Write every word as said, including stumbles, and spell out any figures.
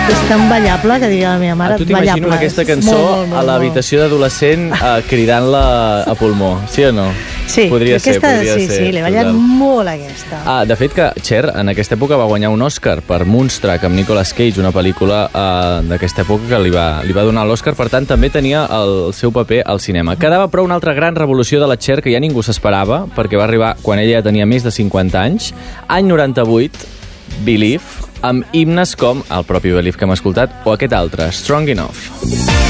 És tan ballable que diria la meva mare. A tu t'imagino aquesta cançó molt, molt, molt, a l'habitació d'adolescent uh, cridant-la a pulmó, sí o no? Sí, podria aquesta, ser, podria sí, ser. Sí, l'he ballat total. molt aquesta. Ah, de fet que Cher en aquesta època va guanyar un Oscar per Moonstruck amb Nicolas Cage, una pel·lícula uh, d'aquesta època que li va, li va donar l'Oscar, per tant també tenia el seu paper al cinema. Quedava però una altra gran revolució de la Cher que ja ningú s'esperava, perquè va arribar quan ella ja tenia més de cinquanta anys, any noranta-vuit, Believe, amb himnes com el propi Believe que hem escoltat o aquest altre, Strong Enough.